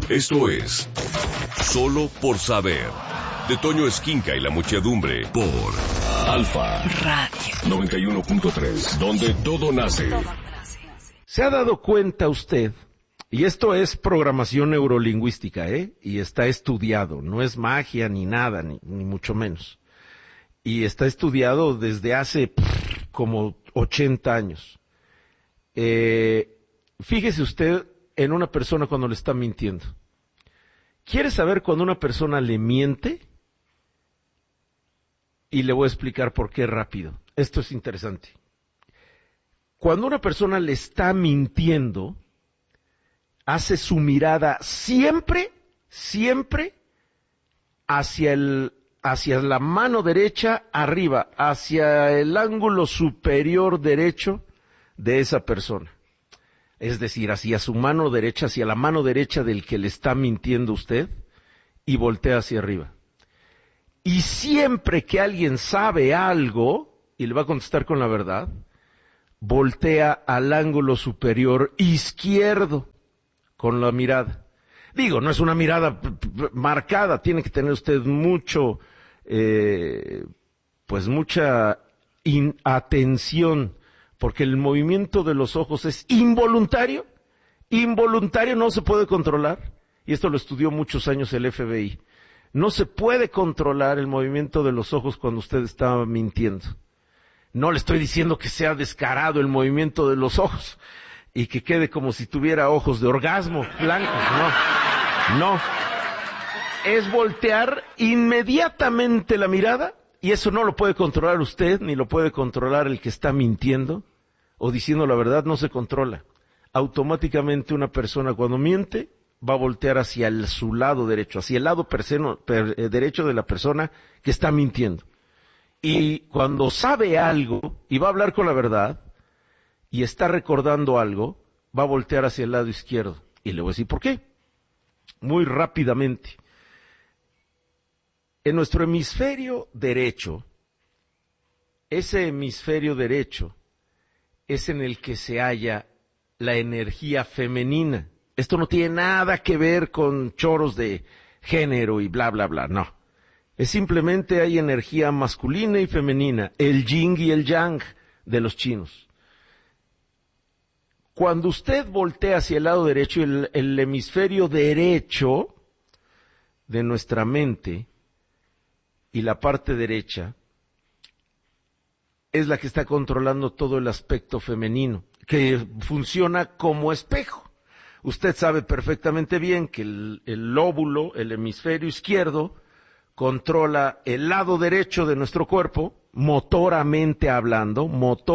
Esto es Solo por Saber, de Toño Esquinca y la muchedumbre, por Alfa Radio 91.3, donde todo nace. ¿Se ha dado cuenta usted? Y esto es programación neurolingüística, y está estudiado, no es magia ni nada, ni mucho menos. Y está estudiado desde hace como 80 años. Fíjese usted en una persona cuando le está mintiendo. ¿Quiere saber cuando una persona le miente? Y le voy a explicar por qué rápido. Esto es interesante. Cuando una persona le está mintiendo, hace su mirada siempre hacia la mano derecha arriba, hacia el ángulo superior derecho de esa persona. Es decir, hacia su mano derecha, hacia la mano derecha del que le está mintiendo usted, y voltea hacia arriba. Y siempre que alguien sabe algo, y le va a contestar con la verdad, voltea al ángulo superior izquierdo con la mirada. Digo, no es una mirada marcada, tiene que tener usted mucha atención, porque el movimiento de los ojos es involuntario, no se puede controlar, y esto lo estudió muchos años el FBI. No se puede controlar el movimiento de los ojos cuando usted está mintiendo. No le estoy diciendo que sea descarado el movimiento de los ojos y que quede como si tuviera ojos de orgasmo blancos, no. Es voltear inmediatamente la mirada, y eso no lo puede controlar usted, ni lo puede controlar el que está mintiendo o diciendo la verdad, no se controla. Automáticamente una persona cuando miente va a voltear hacia su lado derecho, hacia el lado derecho de la persona que está mintiendo. Y cuando sabe algo y va a hablar con la verdad y está recordando algo, va a voltear hacia el lado izquierdo. Y le voy a decir por qué. Muy rápidamente. En nuestro hemisferio derecho, ese hemisferio derecho es en el que se halla la energía femenina. Esto no tiene nada que ver con choros de género y bla, bla, bla, no. Es simplemente hay energía masculina y femenina, el yin y el yang de los chinos. Cuando usted voltea hacia el lado derecho, el hemisferio derecho de nuestra mente y la parte derecha es la que está controlando todo el aspecto femenino, que funciona como espejo. Usted sabe perfectamente bien que el lóbulo, el hemisferio izquierdo, controla el lado derecho de nuestro cuerpo, motoramente hablando,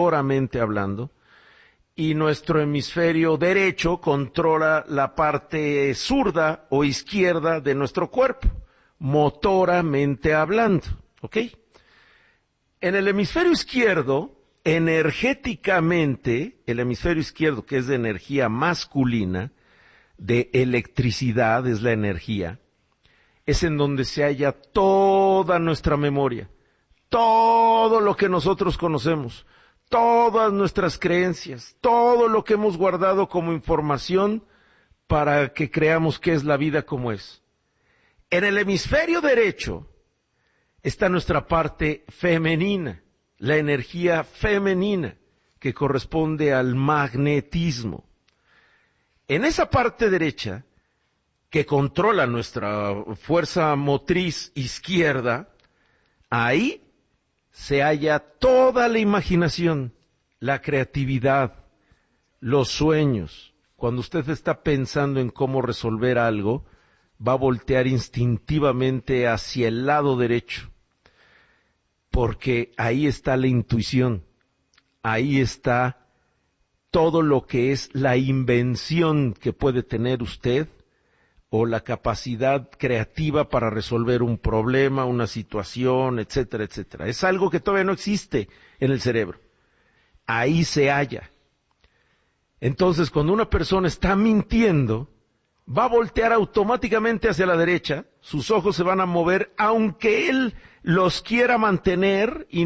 y nuestro hemisferio derecho controla la parte zurda o izquierda de nuestro cuerpo, motoramente hablando, ¿ok? En el hemisferio izquierdo, energéticamente, el hemisferio izquierdo, que es de energía masculina, de electricidad, es la energía, es en donde se halla toda nuestra memoria, todo lo que nosotros conocemos, todas nuestras creencias, todo lo que hemos guardado como información para que creamos que es la vida como es. En el hemisferio derecho está nuestra parte femenina, la energía femenina, que corresponde al magnetismo. En esa parte derecha, que controla nuestra fuerza motriz izquierda, ahí se halla toda la imaginación, la creatividad, los sueños. Cuando usted está pensando en cómo resolver algo, va a voltear instintivamente hacia el lado derecho, porque ahí está la intuición, ahí está todo lo que es la invención que puede tener usted o la capacidad creativa para resolver un problema, una situación, etcétera, etcétera. Es algo que todavía no existe en el cerebro. Ahí se halla. Entonces, cuando una persona está mintiendo, va a voltear automáticamente hacia la derecha, sus ojos se van a mover, aunque él los quiera mantener y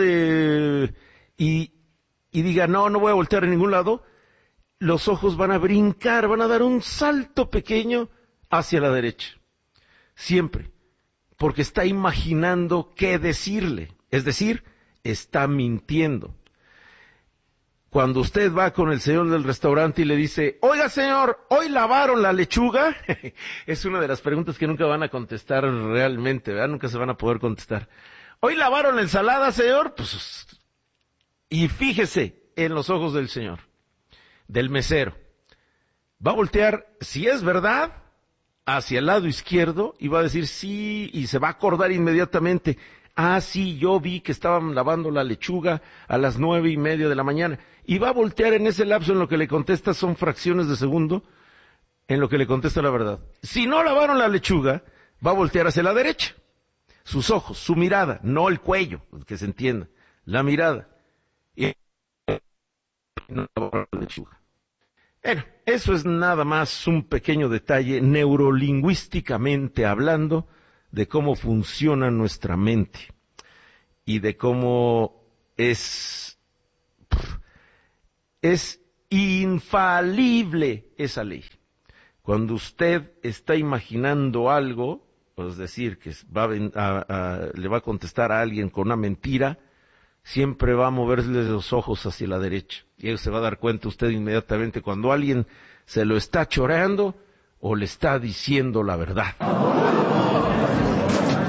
diga, no voy a voltear a ningún lado, los ojos van a brincar, van a dar un salto pequeño hacia la derecha. Siempre. Porque está imaginando qué decirle. Es decir, está mintiendo. Cuando usted va con el señor del restaurante y le dice, oiga señor, ¿hoy lavaron la lechuga? Es una de las preguntas que nunca van a contestar realmente, ¿verdad? Nunca se van a poder contestar. ¿Hoy lavaron la ensalada, señor? Pues, y fíjese en los ojos del señor, del mesero. Va a voltear, si es verdad, hacia el lado izquierdo y va a decir sí, y se va a acordar inmediatamente. Ah, sí, yo vi que estaban lavando la lechuga a las 9:30 de la mañana. Y va a voltear en ese lapso en lo que le contesta, son fracciones de segundo, en lo que le contesta la verdad. Si no lavaron la lechuga, va a voltear hacia la derecha. Sus ojos, su mirada, no el cuello, que se entienda, la mirada. Y no lavaron la lechuga. Bueno, eso es nada más un pequeño detalle neurolingüísticamente hablando de cómo funciona nuestra mente y de cómo es infalible esa ley. Cuando usted está imaginando algo, es decir, que le va a contestar a alguien con una mentira, siempre va a moverle los ojos hacia la derecha. Y se va a dar cuenta usted inmediatamente cuando alguien se lo está choreando o le está diciendo la verdad.